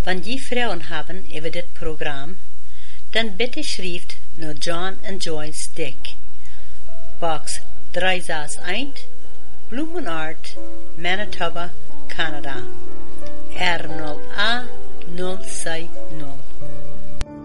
Wenn die Frauen haben über das Programm, dann bitte schreibt nur John and Joyce Dick. Box 361, Blumenart, Manitoba, Canada. R0A 06